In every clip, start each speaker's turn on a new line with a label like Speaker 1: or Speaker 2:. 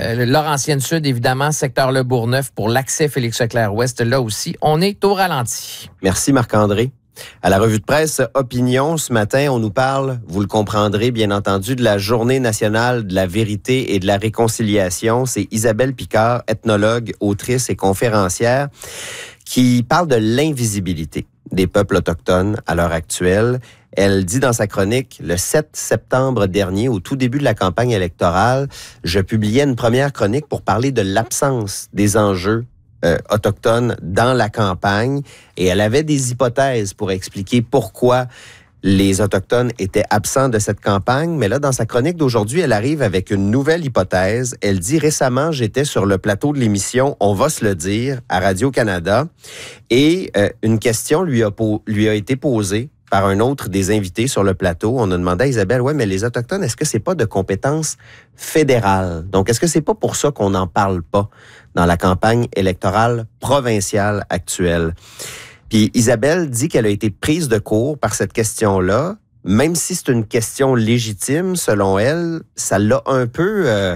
Speaker 1: Laurentienne-Sud, évidemment, secteur Le Bourgneuf pour l'accès Félix-Leclerc-Ouest. Là aussi, on est au ralenti.
Speaker 2: Merci Marc-André. À la revue de presse Opinion, ce matin, on nous parle, vous le comprendrez bien entendu, de la Journée nationale de la vérité et de la réconciliation. C'est Isabelle Picard, ethnologue, autrice et conférencière, qui parle de l'invisibilité des peuples autochtones à l'heure actuelle. Elle dit dans sa chronique, le 7 septembre dernier, au tout début de la campagne électorale, je publiais une première chronique pour parler de l'absence des enjeux autochtones dans la campagne, et elle avait des hypothèses pour expliquer pourquoi les Autochtones étaient absents de cette campagne. Mais là, dans sa chronique d'aujourd'hui, elle arrive avec une nouvelle hypothèse. Elle dit, récemment, j'étais sur le plateau de l'émission On va se le dire à Radio-Canada, et une question lui a été posée par un autre des invités sur le plateau. On a demandé à Isabelle, ouais, mais les Autochtones, est-ce que c'est pas de compétence fédérale? Donc, est-ce que c'est pas pour ça qu'on n'en parle pas dans la campagne électorale provinciale actuelle? Puis Isabelle dit qu'elle a été prise de court par cette question-là, même si c'est une question légitime, selon elle, ça l'a un peu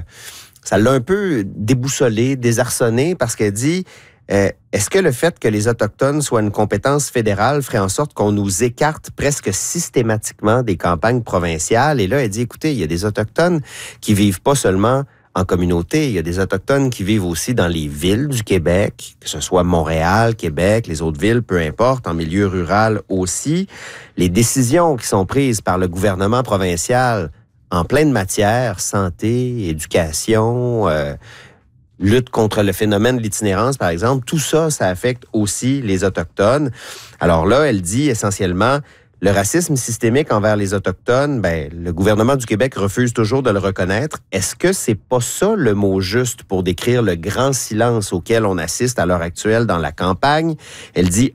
Speaker 2: déboussolée, désarçonnée, parce qu'elle dit, est-ce que le fait que les Autochtones soient une compétence fédérale ferait en sorte qu'on nous écarte presque systématiquement des campagnes provinciales? Et là, elle dit, écoutez, il y a des Autochtones qui vivent pas seulement en communauté, il y a des Autochtones qui vivent aussi dans les villes du Québec, que ce soit Montréal, Québec, les autres villes, peu importe, en milieu rural aussi. Les décisions qui sont prises par le gouvernement provincial en pleine matière, santé, éducation, lutte contre le phénomène de l'itinérance, par exemple, tout ça, ça affecte aussi les Autochtones. Alors là, elle dit essentiellement, le racisme systémique envers les Autochtones, le gouvernement du Québec refuse toujours de le reconnaître. Est-ce que c'est pas ça le mot juste pour décrire le grand silence auquel on assiste à l'heure actuelle dans la campagne? Elle dit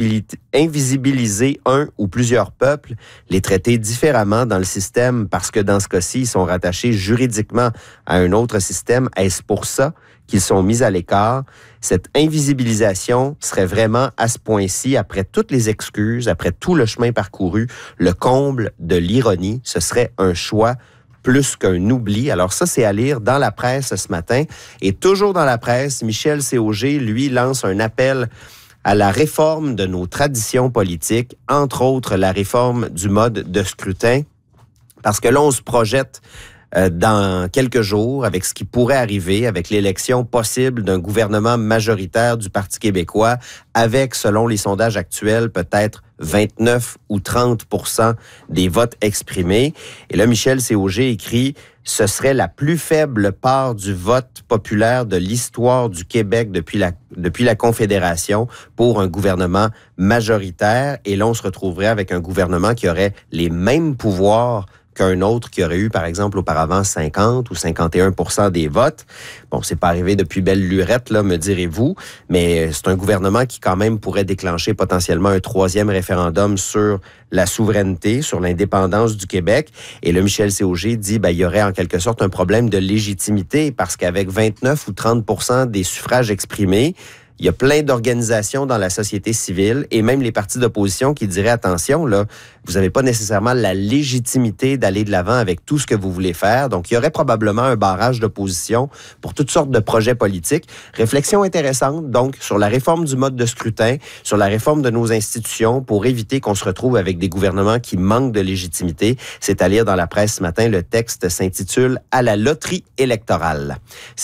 Speaker 2: invisibiliser un ou plusieurs peuples, les traiter différemment dans le système parce que dans ce cas-ci, ils sont rattachés juridiquement à un autre système. Est-ce pour ça qu'ils sont mis à l'écart? Cette invisibilisation serait vraiment, à ce point-ci, après toutes les excuses, après tout le chemin parcouru, le comble de l'ironie. Ce serait un choix plus qu'un oubli. Alors ça, c'est à lire dans la presse ce matin. Et toujours dans la presse, Michel Séauger, lui, lance un appel à la réforme de nos traditions politiques, entre autres la réforme du mode de scrutin, parce que là, on se projette dans quelques jours, avec ce qui pourrait arriver, avec l'élection possible d'un gouvernement majoritaire du Parti québécois, avec, selon les sondages actuels, peut-être 29 ou 30% des votes exprimés. Et là, Michel Séauger écrit « Ce serait la plus faible part du vote populaire de l'histoire du Québec depuis la Confédération pour un gouvernement majoritaire. » Et là, on se retrouverait avec un gouvernement qui aurait les mêmes pouvoirs qu'un autre qui aurait eu, par exemple, auparavant 50 ou 51% des votes. Bon, c'est pas arrivé depuis belle lurette, là, me direz-vous, mais c'est un gouvernement qui, quand même, pourrait déclencher potentiellement un troisième référendum sur la souveraineté, sur l'indépendance du Québec. Et là, Michel Séauger dit, il y aurait en quelque sorte un problème de légitimité parce qu'avec 29 ou 30% des suffrages exprimés, il y a plein d'organisations dans la société civile et même les partis d'opposition qui diraient, attention, là, vous n'avez pas nécessairement la légitimité d'aller de l'avant avec tout ce que vous voulez faire. Donc, il y aurait probablement un barrage d'opposition pour toutes sortes de projets politiques. Réflexion intéressante, donc, sur la réforme du mode de scrutin, sur la réforme de nos institutions pour éviter qu'on se retrouve avec des gouvernements qui manquent de légitimité. C'est à lire dans la presse ce matin. Le texte s'intitule « À la loterie électorale ».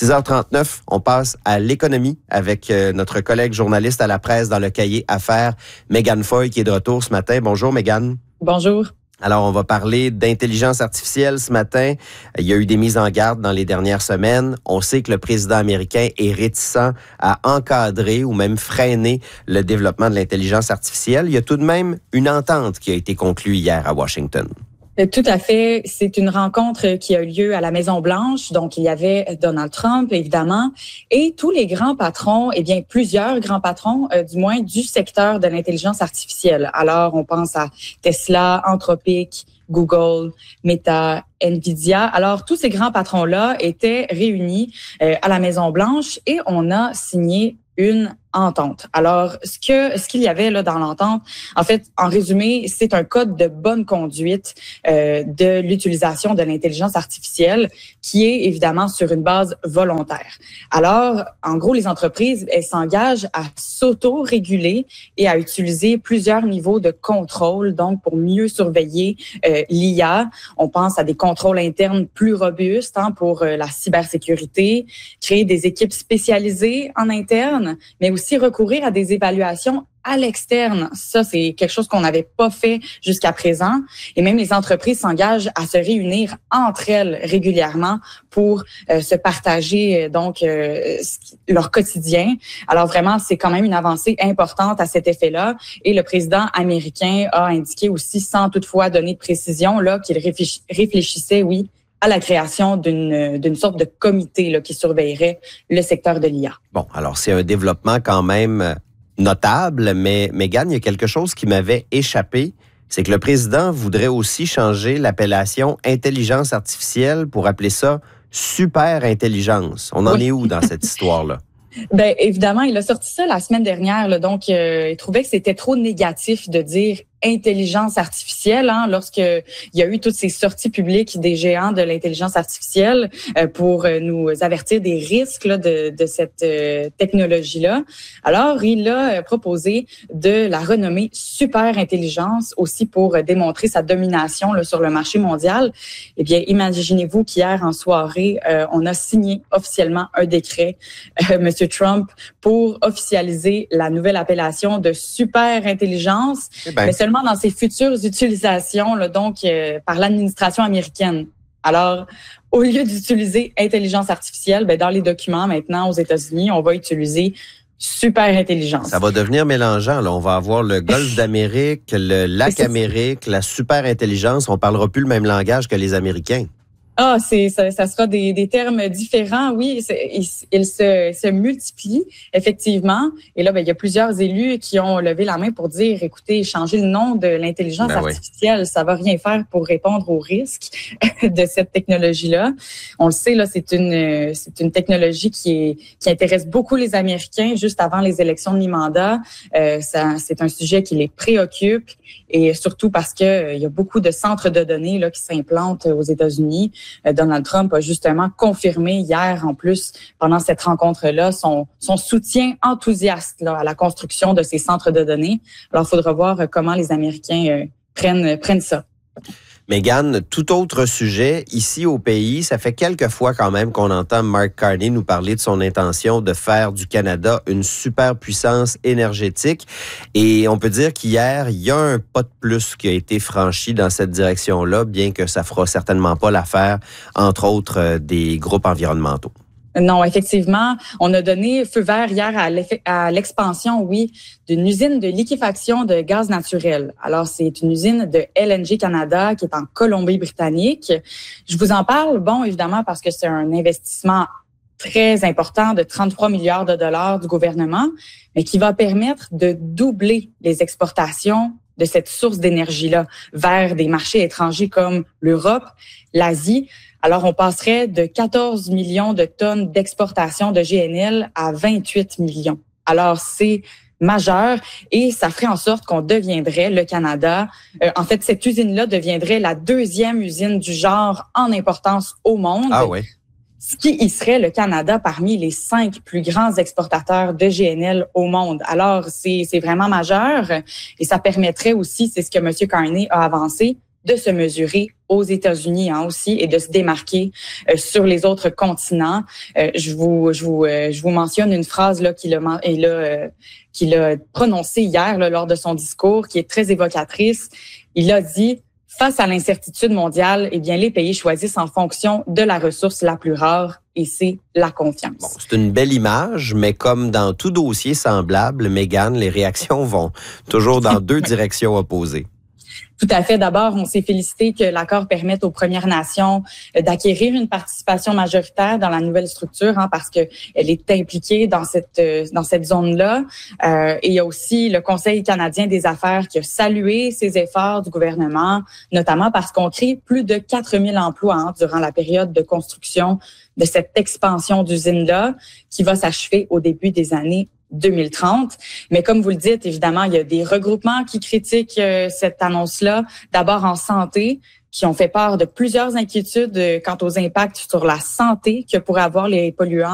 Speaker 2: 6h39, on passe à l'économie avec notre collègue journaliste à la presse dans le cahier Affaires, Mégane Foy, qui est de retour ce matin. Bonjour, Mégane.
Speaker 3: Bonjour.
Speaker 2: Alors, on va parler d'intelligence artificielle ce matin. Il y a eu des mises en garde dans les dernières semaines. On sait que le président américain est réticent à encadrer ou même freiner le développement de l'intelligence artificielle. Il y a tout de même une entente qui a été conclue hier à Washington.
Speaker 3: Tout à fait. C'est une rencontre qui a eu lieu à la Maison-Blanche. Donc, il y avait Donald Trump, évidemment, et tous les grands patrons, plusieurs grands patrons, du moins, du secteur de l'intelligence artificielle. Alors, on pense à Tesla, Anthropic, Google, Meta, Nvidia. Alors, tous ces grands patrons-là étaient réunis à la Maison-Blanche et on a signé une entente. Alors, ce qu'il y avait là dans l'entente, en fait, en résumé, c'est un code de bonne conduite de l'utilisation de l'intelligence artificielle qui est évidemment sur une base volontaire. Alors, en gros, les entreprises, elles s'engagent à s'auto-réguler et à utiliser plusieurs niveaux de contrôle, donc pour mieux surveiller l'IA. On pense à des contrôles internes plus robustes pour la cybersécurité, créer des équipes spécialisées en interne, mais aussi recourir à des évaluations à l'externe. Ça, c'est quelque chose qu'on n'avait pas fait jusqu'à présent. Et même les entreprises s'engagent à se réunir entre elles régulièrement pour se partager donc leur quotidien. Alors vraiment, c'est quand même une avancée importante à cet effet-là. Et le président américain a indiqué aussi, sans toutefois donner de précision, là, qu'il réfléchissait, oui, à la création d'une sorte de comité là, qui surveillerait le secteur de l'IA.
Speaker 2: Bon, alors c'est un développement quand même notable, mais Mégane, il y a quelque chose qui m'avait échappé, c'est que le président voudrait aussi changer l'appellation intelligence artificielle pour appeler ça super intelligence. On en est où dans cette histoire-là?
Speaker 3: Bien, évidemment, il a sorti ça la semaine dernière, là, donc il trouvait que c'était trop négatif de dire intelligence artificielle, lorsque il y a eu toutes ces sorties publiques des géants de l'intelligence artificielle pour nous avertir des risques là, de cette technologie-là. Alors, il a proposé de la renommer super intelligence aussi pour démontrer sa domination là, sur le marché mondial. Eh bien, imaginez-vous qu'hier en soirée, on a signé officiellement un décret, Monsieur Trump, pour officialiser la nouvelle appellation de super intelligence. Mais seulement dans ses futures utilisations, là, donc par l'administration américaine. Alors, au lieu d'utiliser intelligence artificielle, ben, dans les documents maintenant aux États-Unis, on va utiliser super intelligence.
Speaker 2: Ça va devenir mélangeant. Là. On va avoir le Golfe d'Amérique, le lac Amérique, la super intelligence. On parlera plus le même langage que les Américains.
Speaker 3: Ah, ça sera des termes différents, oui. Ils se multiplient, effectivement. Et là, ben, il y a plusieurs élus qui ont levé la main pour dire, écoutez, changer le nom de l'intelligence artificielle, ça va rien faire pour répondre aux risques de cette technologie-là. On le sait, là, c'est une technologie qui intéresse beaucoup les Américains juste avant les élections de mi-mandat. C'est un sujet qui les préoccupe et surtout parce que il y a beaucoup de centres de données là qui s'implantent aux États-Unis. Donald Trump a justement confirmé hier, en plus, pendant cette rencontre-là, son soutien enthousiaste là, à la construction de ces centres de données. Alors, il faudra voir comment les Américains prennent ça.
Speaker 2: Mégane, tout autre sujet, ici au pays, ça fait quelques fois quand même qu'on entend Mark Carney nous parler de son intention de faire du Canada une superpuissance énergétique. Et on peut dire qu'hier, il y a un pas de plus qui a été franchi dans cette direction-là, bien que ça fera certainement pas l'affaire, entre autres, des groupes environnementaux.
Speaker 3: Non, effectivement, on a donné feu vert hier à l'expansion, oui, d'une usine de liquéfaction de gaz naturel. Alors, c'est une usine de LNG Canada qui est en Colombie-Britannique. Je vous en parle, bon, évidemment, parce que c'est un investissement très important de 33 milliards de dollars du gouvernement, mais qui va permettre de doubler les exportations de cette source d'énergie-là vers des marchés étrangers comme l'Europe, l'Asie. Alors, on passerait de 14 millions de tonnes d'exportation de GNL à 28 millions. Alors, c'est majeur et ça ferait en sorte qu'on deviendrait, le Canada, en fait, cette usine-là deviendrait la deuxième usine du genre en importance au monde.
Speaker 2: Ah oui.
Speaker 3: Ce qui y serait le Canada parmi les 5 plus grands exportateurs de GNL au monde. Alors, c'est vraiment majeur et ça permettrait aussi, c'est ce que M. Carney a avancé, de se mesurer aux États-Unis aussi et de se démarquer sur les autres continents. Je vous mentionne une phrase là qu'il a prononcée hier là, lors de son discours, qui est très évocatrice. Il a dit: face à l'incertitude mondiale, eh bien les pays choisissent en fonction de la ressource la plus rare, et c'est la confiance.
Speaker 2: Bon, c'est une belle image, mais comme dans tout dossier semblable, Mégane, les réactions vont toujours dans deux directions opposées.
Speaker 3: Tout à fait. D'abord, on s'est félicité que l'accord permette aux Premières Nations d'acquérir une participation majoritaire dans la nouvelle structure, parce que elle est impliquée dans cette zone-là. Et il y a aussi le Conseil canadien des affaires qui a salué ces efforts du gouvernement, notamment parce qu'on crée plus de 4000 emplois durant la période de construction de cette expansion d'usine-là qui va s'achever au début des années 2030. Mais comme vous le dites, évidemment, il y a des regroupements qui critiquent cette annonce-là, d'abord en santé, qui ont fait part de plusieurs inquiétudes quant aux impacts sur la santé que pourraient avoir les polluants